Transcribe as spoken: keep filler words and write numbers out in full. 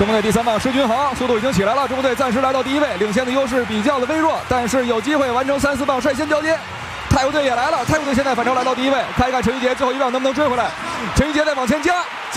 中国队第三棒施均衡，速度已经起来了，中国队暂时来到第一位，领先的优势比较的微弱，但是有机会完成三四棒率先交接。泰国队也来了，泰国队现在反超来到第一位，看一看陈玉杰最后一棒能不能追回来。陈玉杰再往前加。